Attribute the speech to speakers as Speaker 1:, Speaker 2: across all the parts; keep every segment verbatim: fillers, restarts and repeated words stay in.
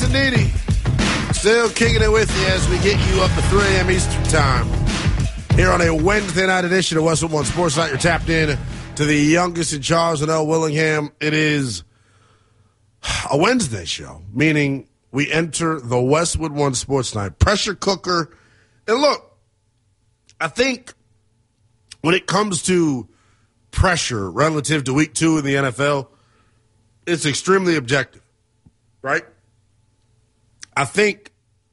Speaker 1: Wes and Needy. Still kicking it with you as we get you up to three a.m. Eastern Time. Here on a Wednesday night edition of Westwood One Sports Night. You're tapped in to the youngest in Charles and L. Willingham. It is a Wednesday show, meaning we enter the Westwood One Sports Night pressure cooker. And look, I think when it comes to pressure relative to week two in the N F L, it's extremely objective, right? I think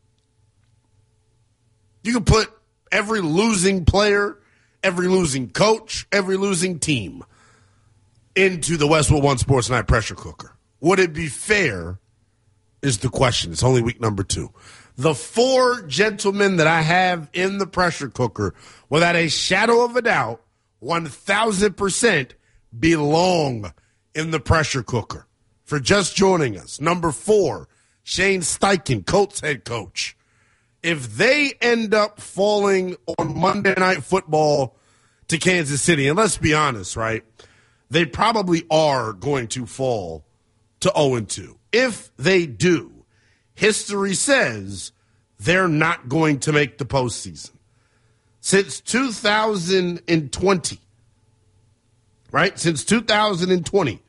Speaker 1: you can put every losing player, every losing coach, every losing team into the Westwood One Sports Night pressure cooker. Would it be fair is the question. It's only week number two. The four gentlemen that I have in the pressure cooker, without a shadow of a doubt, one thousand percent belong in the pressure cooker. For just joining us, number four, Shane Steichen, Colts head coach. If they end up falling on Monday Night Football to Kansas City, and let's be honest, right, they probably are going to fall to oh and two. If they do, history says they're not going to make the postseason. Since two thousand twenty, right, since two thousand twenty,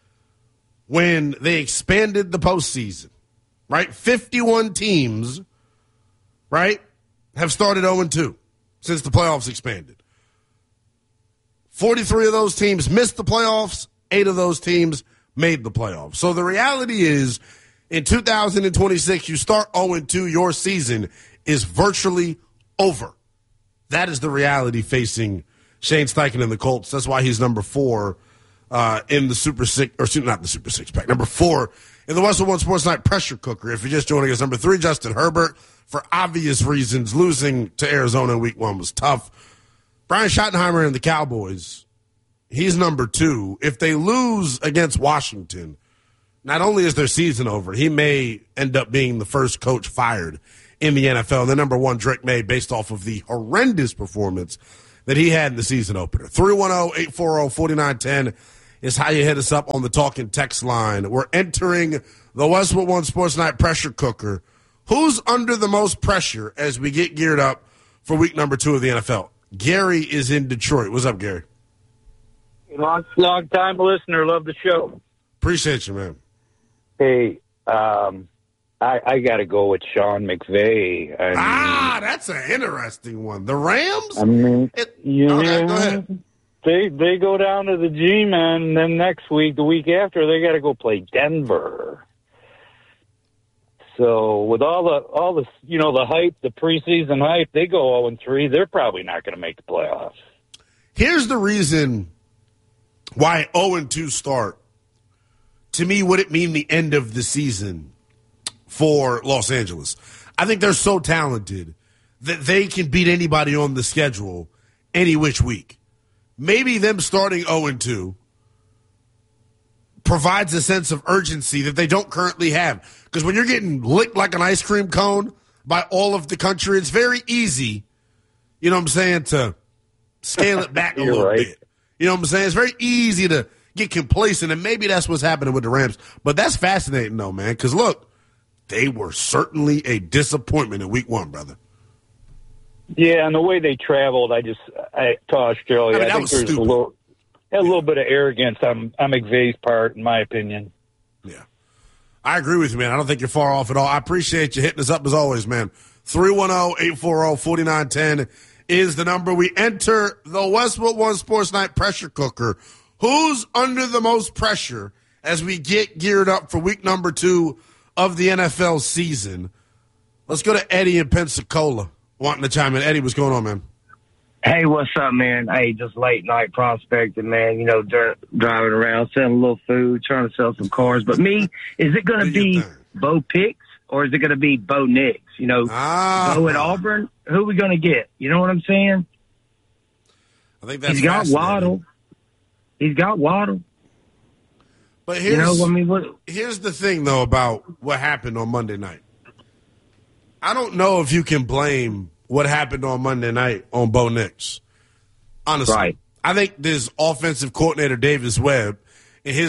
Speaker 1: when they expanded the postseason, right, fifty-one teams, right, have started oh and two since the playoffs expanded. forty-three of those teams missed the playoffs. Eight of those teams made the playoffs. So the reality is, in two thousand twenty-six, you start oh and two, your season is virtually over. That is the reality facing Shane Steichen and the Colts. That's why he's number four uh, in the Super Six, or not the Super Six pack, number four in the Westwood One Sports Night pressure cooker. If you're just joining us, number three, Justin Herbert. For obvious reasons, losing to Arizona in week one was tough. Brian Schottenheimer and the Cowboys, he's number two. If they lose against Washington, not only is their season over, he may end up being the first coach fired in the N F L. And then number one, Drake May, based off of the horrendous performance that he had in the season opener. three one zero, eight four zero, four nine one zero is how you hit us up on the talking text line. We're entering the Westwood One Sports Night pressure cooker. Who's under the most pressure as we get geared up for week number two of the N F L? Gary is in Detroit. What's up, Gary?
Speaker 2: Long, long time listener. Love the show.
Speaker 1: Appreciate you, man.
Speaker 2: Hey, um, I, I got to go with Sean McVay. I mean,
Speaker 1: ah, that's an interesting one. The Rams?
Speaker 2: I mean,
Speaker 1: it,
Speaker 2: yeah,
Speaker 1: okay, go ahead.
Speaker 2: They they go down to the G-Man, and then next week, the week after, they got to go play Denver. So with all the all the you know the hype, the preseason hype, they go oh and three. They're probably not going to make the playoffs.
Speaker 1: Here's the reason why oh and two start. To me, would it mean the end of the season for Los Angeles? I think they're so talented that they can beat anybody on the schedule any which week. Maybe them starting oh and two provides a sense of urgency that they don't currently have. Because when you're getting licked like an ice cream cone by all of the country, it's very easy, you know what I'm saying, to scale it back a little
Speaker 2: right.
Speaker 1: bit. You know what I'm saying? It's very easy to get complacent, and maybe that's what's happening with the Rams. But that's fascinating, though, man, because, look, they were certainly a disappointment in week one, brother.
Speaker 2: Yeah, and the way they traveled, I just I, to Australia,
Speaker 1: I, mean,
Speaker 2: I think there's
Speaker 1: stupid.
Speaker 2: a little, a little bit of arrogance on, on McVay's part, in my opinion.
Speaker 1: Yeah. I agree with you, man. I don't think you're far off at all. I appreciate you hitting us up as always, man. three one zero, eight four zero, four nine one zero is the number. We enter the Westwood One Sports Night pressure cooker. Who's under the most pressure as we get geared up for week number two of the N F L season? Let's go to Eddie in Pensacola wanting to chime in. Eddie, what's going on, man?
Speaker 3: Hey, what's up, man? Hey, just late night prospecting, man. You know, dri- driving around, selling a little food, trying to sell some cars. But me, is it going to be Bo Picks or is it going to be Bo Nix? You know, ah. Bo at Auburn, who are we going to get? You know what I'm saying?
Speaker 1: I think that's
Speaker 3: He's got Waddle. He's got Waddle.
Speaker 1: But here's,
Speaker 3: you know, I mean, what,
Speaker 1: here's the thing, though, about what happened on Monday night. I don't know if you can blame what happened on Monday night on Bo Nix. Honestly,
Speaker 3: right.
Speaker 1: I think this offensive coordinator, Davis Webb, and his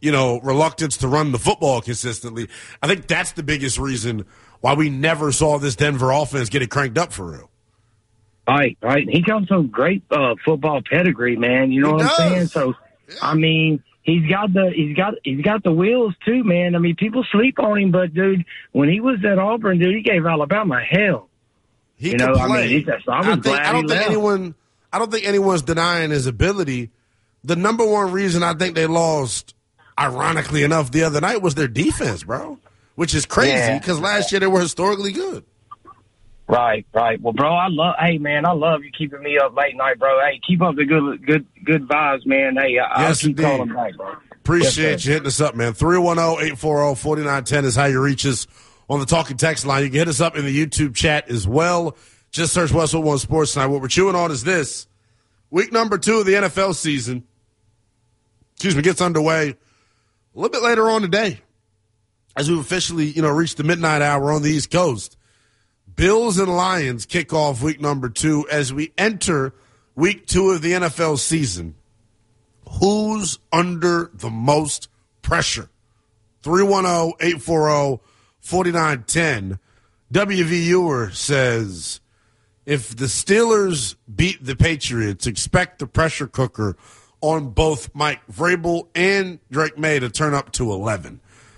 Speaker 1: you know, reluctance to run the football consistently. I think that's the biggest reason why we never saw this Denver offense get it cranked up for real.
Speaker 3: Right, right. He comes from great uh, football pedigree, man. You know
Speaker 1: He
Speaker 3: what
Speaker 1: does.
Speaker 3: I'm saying? So,
Speaker 1: Yeah.
Speaker 3: I mean, he's got the he's got he's got the wheels too, man. I mean, people sleep on him, but dude, when he was at Auburn, dude, he gave Alabama hell.
Speaker 1: He
Speaker 3: You
Speaker 1: could
Speaker 3: know, I
Speaker 1: play.
Speaker 3: mean, he's just- I was
Speaker 1: I, think,
Speaker 3: glad
Speaker 1: I don't
Speaker 3: he
Speaker 1: think
Speaker 3: left.
Speaker 1: anyone. I don't think anyone's denying his ability. The number one reason I think they lost, ironically enough, the other night was their defense, bro. Which is crazy
Speaker 3: Yeah.
Speaker 1: because last year they were historically good.
Speaker 3: Right, right. Well, bro, I love. Hey, man, I love you keeping me up late night, bro. Hey, keep up the good, good, good vibes, man. Hey, I, I'll
Speaker 1: Yes,
Speaker 3: keep
Speaker 1: indeed.
Speaker 3: calling back, bro.
Speaker 1: Appreciate
Speaker 3: Yes, sir.
Speaker 1: you hitting us up, man. three one zero, eight four zero, four nine one zero is how you reach us on the talking text line. You can hit us up in the YouTube chat as well. Just search Westwood One Sports Tonight. What we're chewing on is this. Week number two of the N F L season, excuse me, gets underway a little bit later on today as we've officially, you know, reached the midnight hour on the East Coast. Bills and Lions kick off week number two as we enter week two of the N F L season. Who's under the most pressure? three one zero, eight four zero, four nine one zero. W V Ewer says, if the Steelers beat the Patriots, expect the pressure cooker on both Mike Vrabel and Drake May to turn up to eleven.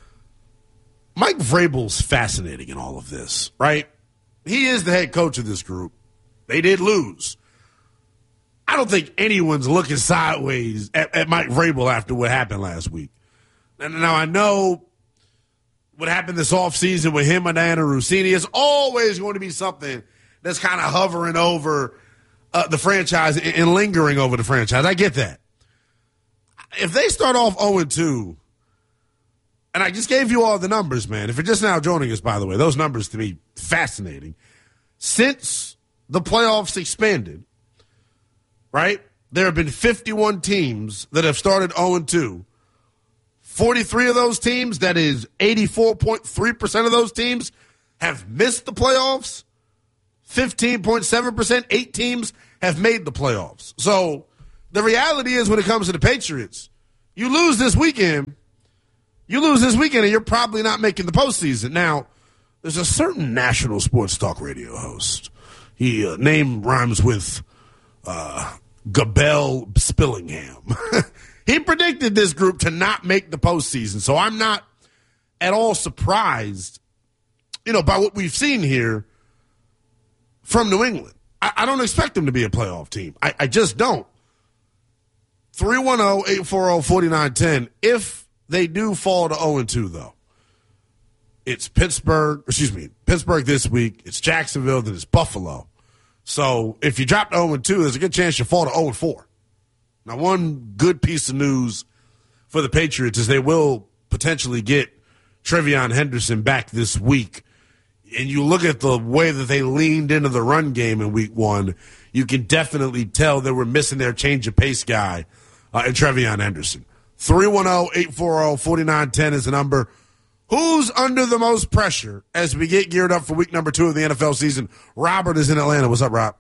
Speaker 1: Mike Vrabel's fascinating in all of this, right? He is the head coach of this group. They did lose. I don't think anyone's looking sideways at, at Mike Vrabel after what happened last week. And now I know what happened this offseason with him and Diana Rossini is always going to be something that's kind of hovering over uh, the franchise and, and lingering over the franchise. I get that. If they start off oh and two, and I just gave you all the numbers, man. If you're just now joining us, by the way, those numbers to me fascinating. Since the playoffs expanded, right, there have been fifty-one teams that have started oh and two. forty-three of those teams, that is eighty-four point three percent of those teams, have missed the playoffs. fifteen point seven percent, eight teams have made the playoffs. So the reality is when it comes to the Patriots, you lose this weekend, you lose this weekend and you're probably not making the postseason. Now, there's a certain national sports talk radio host. He uh, name rhymes with uh, Gabelle Spillingham. He predicted this group to not make the postseason. So I'm not at all surprised, you know, by what we've seen here from New England. I, I don't expect them to be a playoff team. I, I just don't. three one zero, eight four zero, four nine one zero. If they do fall to oh and two, though, it's Pittsburgh, excuse me, Pittsburgh this week, it's Jacksonville, then it's Buffalo. So if you drop to oh and two, there's a good chance you fall to oh and four. Now, one good piece of news for the Patriots is they will potentially get Trevion Henderson back this week. And you look at the way that they leaned into the run game in week one, you can definitely tell they were missing their change of pace guy uh, in Trevion Henderson. three one zero, eight four zero, four nine one zero is the number. Who's under the most pressure as we get geared up for week number two of the N F L season? Robert is in Atlanta. What's up, Rob?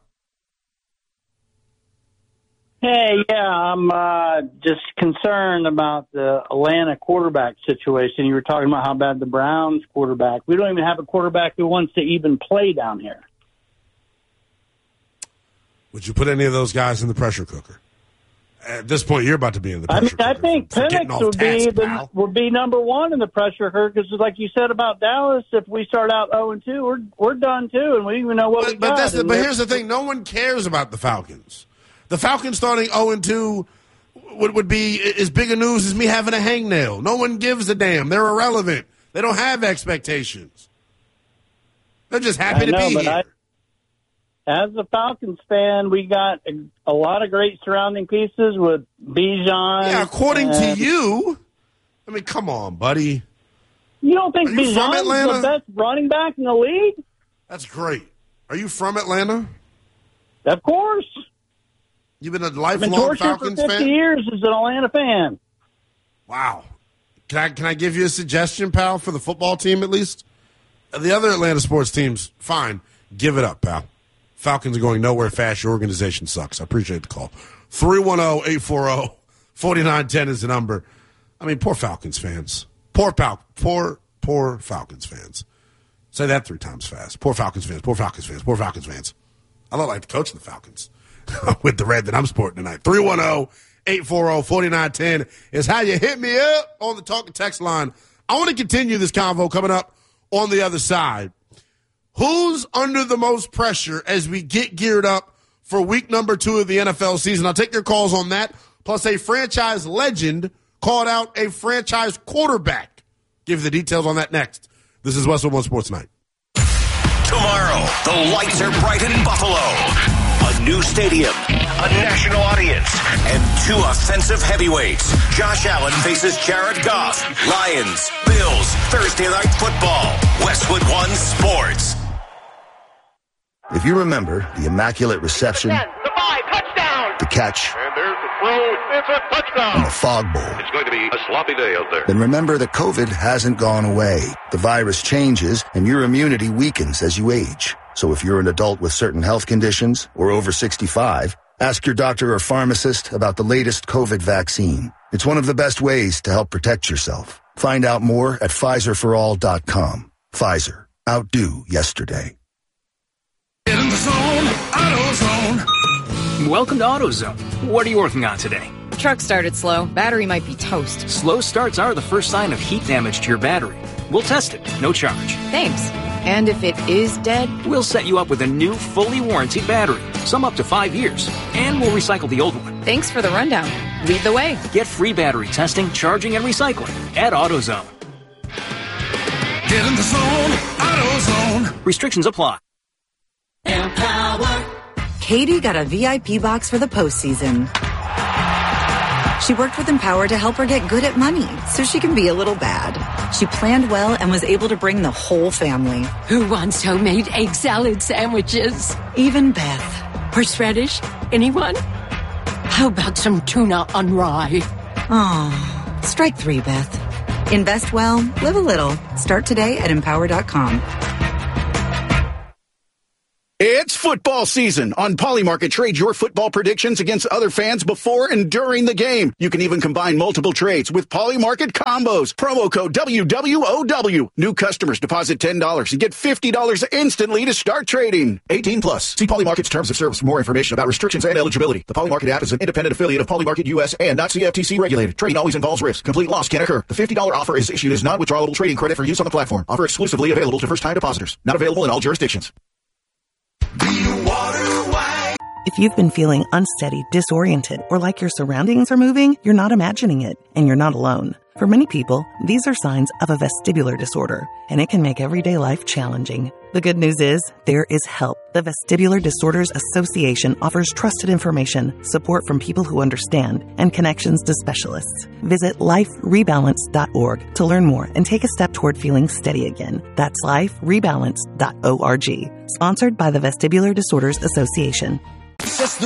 Speaker 4: Hey, yeah, I'm uh, just concerned about the Atlanta quarterback situation. You were talking about how bad the Browns quarterback. We don't even have a quarterback who wants to even play down here.
Speaker 1: Would you put any of those guys in the pressure cooker? At this point, you're about to be in the
Speaker 4: I
Speaker 1: pressure
Speaker 4: mean, I
Speaker 1: cooker.
Speaker 4: think
Speaker 1: for getting
Speaker 4: Penix
Speaker 1: off
Speaker 4: would be
Speaker 1: task,
Speaker 4: the,
Speaker 1: pal.
Speaker 4: would be number one in the pressure cooker because, like you said about Dallas, if we start out oh and two, we're we're done too, and we don't even know what we
Speaker 1: But, but,
Speaker 4: got.
Speaker 1: that's the,
Speaker 4: And
Speaker 1: but
Speaker 4: they're-
Speaker 1: here's the thing: no one cares about the Falcons. The Falcons starting oh and two would, would be as big a news as me having a hangnail. No one gives a damn. They're irrelevant. They don't have expectations. They're just happy
Speaker 4: I know,
Speaker 1: to be
Speaker 4: but
Speaker 1: here.
Speaker 4: I- As a Falcons fan, we got a, a lot of great surrounding pieces with Bijan.
Speaker 1: yeah, according to
Speaker 4: and-
Speaker 1: you. I mean, come on, buddy.
Speaker 4: You don't think
Speaker 1: Are you from
Speaker 4: Bijan's
Speaker 1: Atlanta?
Speaker 4: the best running back in the league?
Speaker 1: That's great. Are you from Atlanta?
Speaker 4: Of course.
Speaker 1: You've been a
Speaker 4: I've been
Speaker 1: lifelong
Speaker 4: tortured
Speaker 1: Falcons
Speaker 4: for fifty
Speaker 1: fan?
Speaker 4: years as an Atlanta fan.
Speaker 1: Wow. Can I can I give you a suggestion, pal, for the football team at least? The other Atlanta sports teams, fine. Give it up, pal. Falcons are going nowhere fast. Your organization sucks. I appreciate the call. three one zero, eight four zero, four nine one zero is the number. I mean, poor Falcons fans. Poor, Fal- poor, poor Falcons fans. Say that three times fast. Poor Falcons fans, poor Falcons fans, poor Falcons fans. I look like the coach of the Falcons with the red that I'm sporting tonight. three one zero, eight four zero, four nine one zero is how you hit me up on the talk and text line. I want to continue this convo coming up on the other side. Who's under the most pressure as we get geared up for week number two of the N F L season? I'll take your calls on that. Plus, a franchise legend called out a franchise quarterback. Give you the details on that next. This is Westwood One Sports Night.
Speaker 5: Tomorrow, the lights are bright in Buffalo. A new stadium, a national audience, and two offensive heavyweights. Josh Allen faces Jared Goff. Lions, Bills, Thursday Night Football. Westwood One Sports.
Speaker 6: If you remember the immaculate reception,
Speaker 7: the five, touchdown,
Speaker 6: the catch,
Speaker 7: and there's the throw, it's a touchdown,
Speaker 6: and the fog bowl,
Speaker 7: it's going to be a sloppy day out there.
Speaker 6: Then remember that COVID hasn't gone away. The virus changes, and your immunity weakens as you age. So if you're an adult with certain health conditions or over sixty-five, ask your doctor or pharmacist about the latest COVID vaccine. It's one of the best ways to help protect yourself. Find out more at Pfizer for all dot com. Pfizer. Outdo yesterday.
Speaker 8: Get in the zone, AutoZone.
Speaker 9: Welcome to AutoZone. What are you working on today?
Speaker 10: Truck started slow. Battery might be toast.
Speaker 9: Slow starts are the first sign of heat damage to your battery. We'll test it. No charge.
Speaker 10: Thanks. And if it is dead?
Speaker 9: We'll set you up with a new, fully warranted battery. Some up to five years. And we'll recycle the old one.
Speaker 10: Thanks for the rundown. Lead the way.
Speaker 9: Get free battery testing, charging, and recycling at AutoZone.
Speaker 8: Get in the zone, AutoZone.
Speaker 9: Restrictions apply.
Speaker 11: Empower. Katie got a V I P box for the postseason. She worked with Empower to help her get good at money so she can be a little bad. She planned well and was able to bring the whole family.
Speaker 12: Who wants homemade egg salad sandwiches?
Speaker 11: Even Beth.
Speaker 12: Horseradish? Anyone? How about some tuna on rye?
Speaker 11: Oh, strike three, Beth. Invest well, live a little. Start today at empower dot com.
Speaker 13: It's football season. On Polymarket, trade your football predictions against other fans before and during the game. You can even combine multiple trades with Polymarket combos. Promo code W W O W. New customers deposit ten dollars and get fifty dollars instantly to start trading. eighteen plus. See Polymarket's terms of service for more information about restrictions and eligibility. The Polymarket app is an independent affiliate of Polymarket U S and not C F T C regulated. Trading always involves risk. Complete loss can occur. The fifty dollars offer is issued as non-withdrawable trading credit for use on the platform. Offer exclusively available to first-time depositors. Not available in all jurisdictions.
Speaker 14: If you've been feeling unsteady, disoriented, or like your surroundings are moving, you're not imagining it, and you're not alone. For many people, these are signs of a vestibular disorder, and it can make everyday life challenging. The good news is, there is help. The Vestibular Disorders Association offers trusted information, support from people who understand, and connections to specialists. Visit life rebalance dot org to learn more and take a step toward feeling steady again. That's life rebalance dot org. Sponsored by the Vestibular Disorders Association.